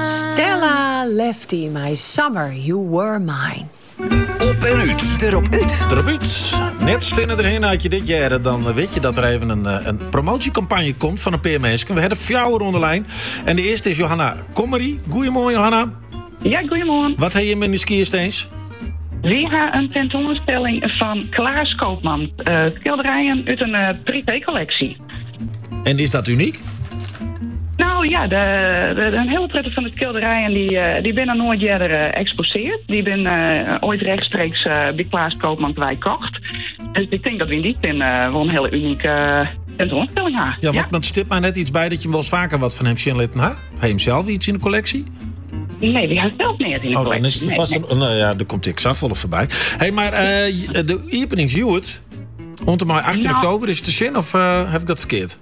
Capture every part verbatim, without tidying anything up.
Stella Lefty, my summer, you were mine. Op en uit. Erop uit. Erop uit. Net stinnen erheen uit je dit jaar, dan weet je dat er even een, een promotiecampagne komt van een paar mensen. We hebben vier onder lijn. En de eerste is Johanna Kommery. Goedemorgen, Johanna. Ja, goedemorgen. Wat heb je met de skiersteens? We hebben een tentoonstelling van Klaas Koopman. Uh, schilderijen uit een uh, privécollectie. En is dat uniek? Nou ja, de, de, een hele prettig van de schilderijen die, uh, die zijn nooit eerder uh, geëxposeerd. Die zijn uh, ooit rechtstreeks uh, bij Klaas Koopman gekocht. Dus ik denk dat we in die zin uh, wel een hele unieke uh, tentoonstelling hebben. Ja, want ja. Stipt mij net iets bij dat je wel eens vaker wat van hem zien laten ha? Heb je hem zelf iets in de collectie? Nee, die had zelf niet in de oh, collectie. Dan is het nee, vast nee. een, nou ja, daar komt ik Safvolle voorbij. Hé, hey, maar uh, de openingsjuwet, rond mij achttien nou, oktober, is het te zien of uh, heb ik dat verkeerd?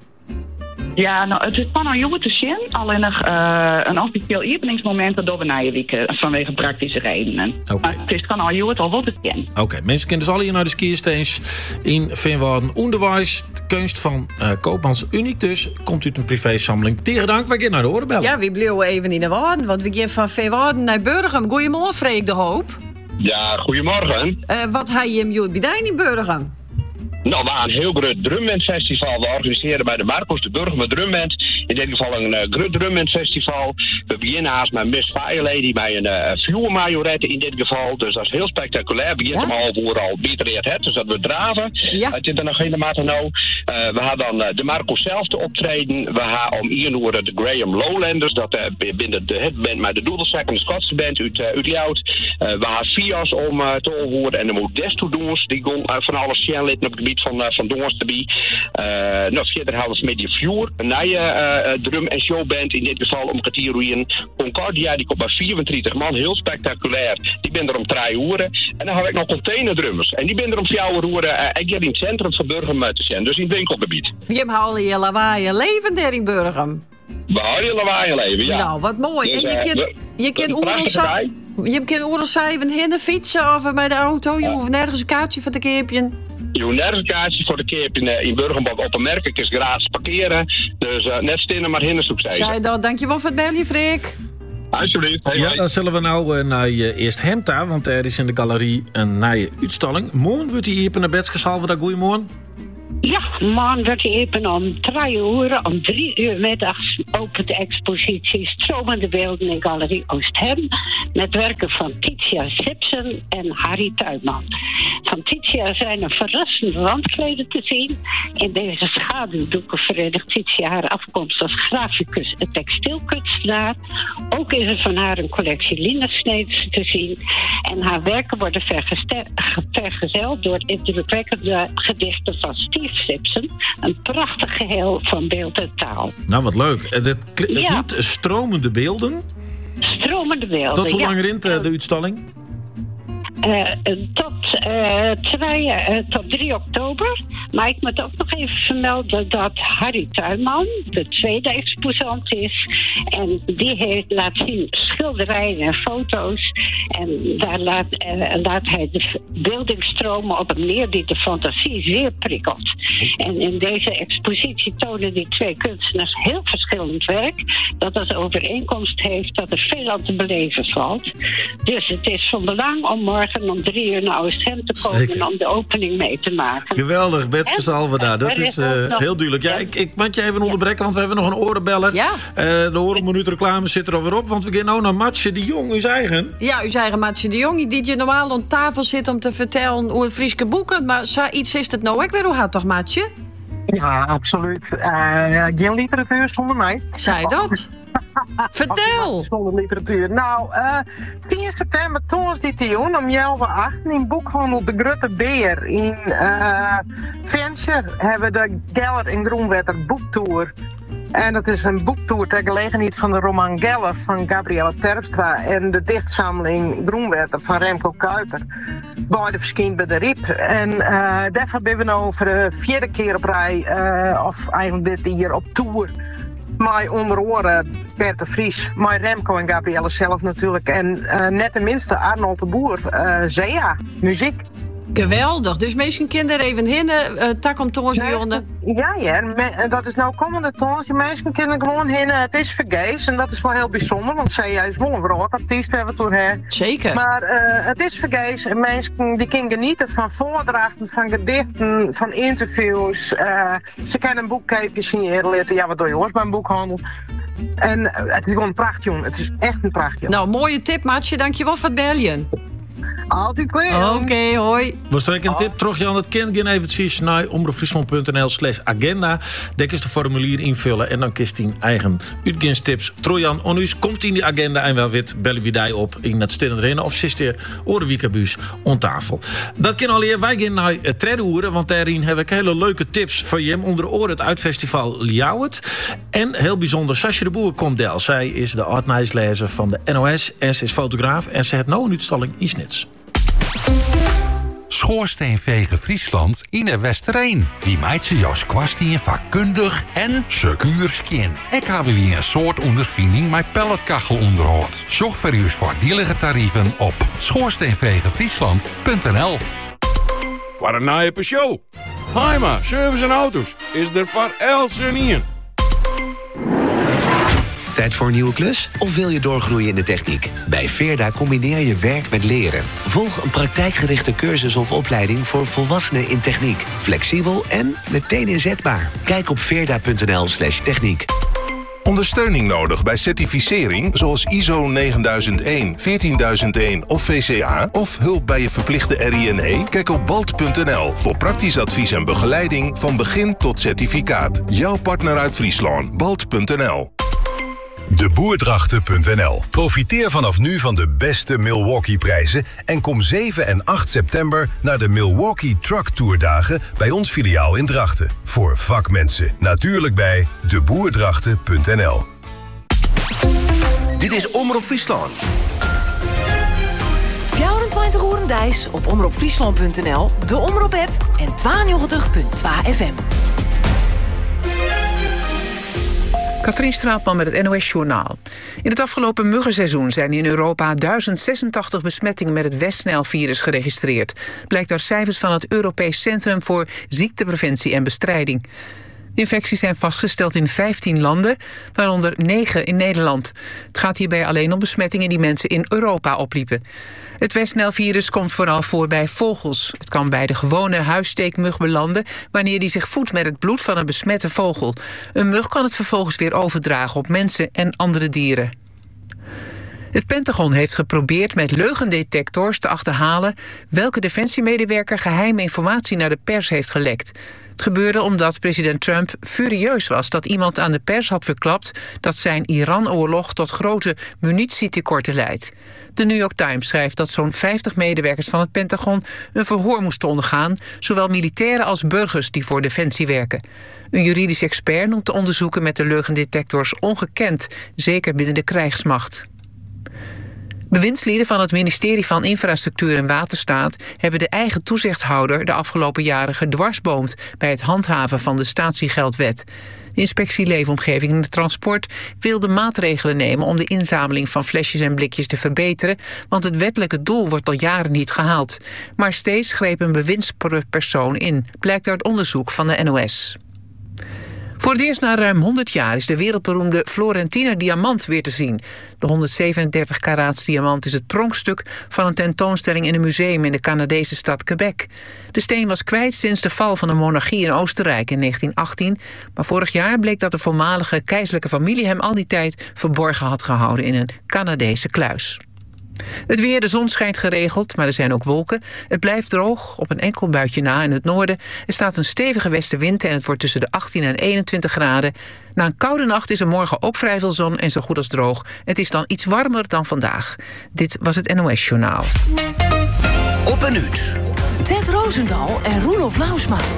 Ja, nou, het is van een jongen te zien. Alleen nog uh, een officieel openingsmoment dat doen we na je week vanwege praktische redenen. Okay. Maar het is van al jongen al wat te zien. Oké, okay. Mensen kunnen dus alle hier naar de skiersteens in Veenwouden onderwijs. De kunst van uh, Koopmans uniek dus. Komt uit een privésammeling. Tegen dank, wij gaan naar de oorbellen. Ja, we blijven even in de Waarden, want we gaan van Veenwouden naar Burgum. Goedemorgen, Freek de Hoop. Ja, goedemorgen. Uh, wat ga je hem bij jou in Burgum? Nou, we hebben een heel groot drumbandfestival. We organiseren bij de Marcos de Burger Drumband. In dit geval een uh, groot drumbandfestival. We beginnen haast met Miss Fire Lady bij een uh, viewermajorette in dit geval. Dus dat is heel spectaculair. We beginnen om half uur al beter het, dus dat we draven. Ja. Het is er nog helemaal nou. Uh, we hebben dan uh, de Marcos zelf te optreden. We hebben om één uur de Graham Lowlanders. Dat uh, binnen de hitband met de Doedelsack en de Schotse band uit, uh, uit Jout. Uh, we hebben Fias om uh, te horen en de Modesto-doens. Die gaan uh, van alles zien op het gebied van, uh, van Doornsterby. Uh, nou, verder hadden we met die Viewer, een nieuwe uh, drum- en showband in dit geval om Katirooien. Concordia, die komt bij vierentwintig man, heel spectaculair. Die ben er om drie uren. En dan heb ik nog containerdrummers. En die ben er om vier uren. Uh, ik ga in het centrum van Burgum te zijn, dus in het winkelgebied. Je hebt al je lawaai leven daar in Burgum. We houden je lawaai leven, ja. Nou, wat mooi. Dus, en je uh, kunt we, je kunt oorlog je kunt oorlog zeven hinnen fietsen of met de auto. Je ja. hoeft nergens een kaartje voor te keepje. Je hoeft nergens een kaartje voor de keer in, uh, in Burgum op een merk. Het is gratis parkeren. Dus uh, net stinnen maar hinnen succes. Zei dat. Dankjewel voor het bellen, Freek. Alsjeblieft. Hey, ja, hey. dan zullen we nou uh, naar je eerst Hemta, want er is in de galerie een nieuwe uitstalling. Morgen wordt die hier naar Betske Salve. Goedemorgen. Ja, morgen wordt die even om drie uur, om drie uur middags opent de expositie Stromende Beelden in Galerie Oosthem met werken van Titia Simpson en Harry Tuinman. Van Titia zijn er verrassende wandkleden te zien. In deze schaduwdoeken verenigt Titia haar afkomst als graficus en textielkunstenaar. Ook is er van haar een collectie linnensneden te zien. En haar werken worden vergezeld door indrukwekkende gedichten van Steve Simpson. Een prachtig geheel van beeld en taal. Nou, wat leuk. Het, het, het ja. heet Stromende Beelden. Stromende Beelden, Tot hoe ja. lang rint uh, de uitstalling? Uh, tot, uh, twee, uh, tot drie oktober. Maar ik moet ook nog even vermelden dat Harry Tuinman de tweede exposant is. En die heeft, laat zien schilderijen en foto's. En daar laat, uh, laat hij de beelding stromen op een manier die de fantasie zeer prikkelt. En in deze expositie tonen die twee kunstenaars heel verschillend werk. Dat als overeenkomst heeft dat er veel aan te beleven valt. Dus het is van belang om morgen om drie uur naar Oosthem te komen Zeker. om de opening mee te maken. Geweldig, Betske Salve daar. Dat er is is ook uh, nog- heel duidelijk. Ja, ik, ik moet je even onderbreken, want we hebben nog een orenbeller. Ja. Uh, de orenminuut reclame zit er alweer op, want we gaan nou naar Matje de Jong, uw eigen. Ja, uw eigen Matje de Jong, die je normaal aan tafel zit om te vertellen hoe het Frieske boeken. Maar zoiets is het nou ook weer. Hoe gaat het toch, Matje? Ja, absoluut. Uh, geen literatuur zonder mij. Zei dat? Vertel! Zonder literatuur. Nou, uh, tien september toons dit jaar om half acht in boekhandel De Grutte Beer in uh, Venture hebben we de Geller in Groenwetter boektour. En dat is een boektour ter gelegenheid van de roman Geller van Gabrielle Terpstra en de dichtsamling Groenwetter van Remco Kuiper. Beide verschijnt bij de Riep. En uh, daarvan ben we nu voor de vierde keer op rij, uh, of eigenlijk dit jaar op tour. Maar onder oren Bert de Vries, maar Remco en Gabrielle zelf natuurlijk. En uh, net tenminste Arnold de Boer, uh, Zea, muziek. Geweldig. Dus misschien kinderen even hinnen, uh, tak om toonsjonde. Ja, ja. Me- dat is nou komende toonsje. Mensen kunnen gewoon hinnen. Het is vergeefs en dat is wel heel bijzonder. Want zij is wel een roodartiest hebben we toen hè. Zeker. Maar uh, het is vergeefs. En mensen die kunnen genieten van voordrachten, van gedichten, van interviews. Uh, ze kunnen een boek signeren laten. Ja, wat doe je hoor bij een boekhandel. En uh, het is gewoon een pracht, jongen. Het is echt een pracht, jongen. Nou, mooie tip, Maatje. Dankjewel voor het bellen. Altijd klaar. Oké, okay, hoi. Was er een tip terug, Jan? Het kind gaan eventjes naar omroepfriesland.nl slash agenda. Daar is de formulier invullen en dan kiest hij eigen uitgangstips. Trojan, onus komt in die agenda en wel wit bellen we die op in het stillende rennen of sisteer Orenwiekerbuus on tafel. Dat kan alweer. Wij gaan naar het derde uur, want daarin heb ik hele leuke tips voor je onder oren het uitfestival Ljouwert. En heel bijzonder, Sascha de Boer komt del. Zij is de art-nieuwslezer van de N O S en ze is fotograaf en ze heeft nou een uitstalling in Snits. Schoorsteenvegen Friesland in de Westereen. Die meid ze Jos kwastien vakkundig en secuur skin. Ik heb weer een soort ondervinding met pelletkachelonderhoud. Zoek voor uw voordielige tarieven op schoorsteenvegenfriesland punt n l. Wat een naaie show. Heima, service en auto's. Is er voor elsen in. Tijd voor een nieuwe klus? Of wil je doorgroeien in de techniek? Bij Veerda combineer je werk met leren. Volg een praktijkgerichte cursus of opleiding voor volwassenen in techniek. Flexibel en meteen inzetbaar. Kijk op veerda punt n l slash techniek. Ondersteuning nodig bij certificering zoals I S O negenduizend één, veertienduizend één of V C A? Of hulp bij je verplichte R I N E? Kijk op balt punt n l voor praktisch advies en begeleiding van begin tot certificaat. Jouw partner uit Friesland. balt punt n l. de boerdrachten punt n l. Profiteer vanaf nu van de beste Milwaukee-prijzen en kom zeven en acht september naar de Milwaukee Truck Tour dagen bij ons filiaal in Drachten. Voor vakmensen. Natuurlijk bij de boerdrachten punt n l. Dit is Omroep Friesland. vierentwintig uur dijs op omroep friesland punt n l, de Omroep-app en tweeënnegentig komma twee F M. Katrien Straatman met het N O S-journaal. In het afgelopen muggenseizoen zijn in Europa duizend zesentachtig besmettingen met het West-Nijl-virus geregistreerd. Blijkt uit cijfers van het Europees Centrum voor Ziektepreventie en Bestrijding. De infecties zijn vastgesteld in vijftien landen, waaronder negen in Nederland. Het gaat hierbij alleen om besmettingen die mensen in Europa opliepen. Het West-Nijl-virus komt vooral voor bij vogels. Het kan bij de gewone huissteekmug belanden wanneer die zich voedt met het bloed van een besmette vogel. Een mug kan het vervolgens weer overdragen op mensen en andere dieren. Het Pentagon heeft geprobeerd met leugendetectors te achterhalen welke defensiemedewerker geheime informatie naar de pers heeft gelekt. Het gebeurde omdat president Trump furieus was dat iemand aan de pers had verklapt dat zijn Iran-oorlog tot grote munitietekorten leidt. De New York Times schrijft dat zo'n vijftig medewerkers van het Pentagon een verhoor moesten ondergaan, zowel militairen als burgers die voor Defensie werken. Een juridisch expert noemt de onderzoeken met de leugendetectors ongekend, zeker binnen de krijgsmacht. Bewindslieden van het ministerie van Infrastructuur en Waterstaat hebben de eigen toezichthouder de afgelopen jaren gedwarsboomd bij het handhaven van de statiegeldwet. De inspectie Leefomgeving en Transport wilde maatregelen nemen om de inzameling van flesjes en blikjes te verbeteren, want het wettelijke doel wordt al jaren niet gehaald. Maar steeds greep een bewindspersoon in, blijkt uit onderzoek van de N O S. Voor het eerst na ruim honderd jaar is de wereldberoemde Florentiner diamant weer te zien. De honderdzevenendertig karaats diamant is het pronkstuk van een tentoonstelling in een museum in de Canadese stad Quebec. De steen was kwijt sinds de val van de monarchie in Oostenrijk in negentien achttien. Maar vorig jaar bleek dat de voormalige keizerlijke familie hem al die tijd verborgen had gehouden in een Canadese kluis. Het weer, de zon schijnt geregeld, maar er zijn ook wolken. Het blijft droog, op een enkel buitje na in het noorden. Er staat een stevige westenwind en het wordt tussen de achttien en eenentwintig graden. Na een koude nacht is er morgen ook vrij veel zon en zo goed als droog. Het is dan iets warmer dan vandaag. Dit was het N O S-journaal. Op en uit. Ted Roosendaal en Roelof Lausma.